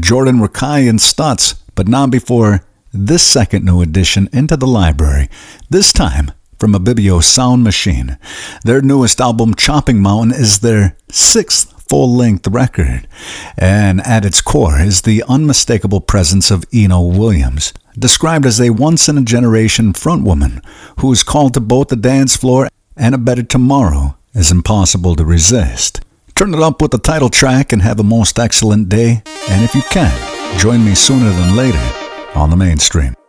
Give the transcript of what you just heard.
Jordan Rakei and Stutz, but not before this second new addition into the library, this time from Ibibio Sound Machine. Their newest album, Chopping Mountain, is their 6th full-length record, and at its core is the unmistakable presence of Eno Williams, described as a once-in-a-generation frontwoman who is called to both the dance floor and a better tomorrow is impossible to resist. Turn it up with the title track and have a most excellent day, and if you can, join me sooner than later on the mainstream.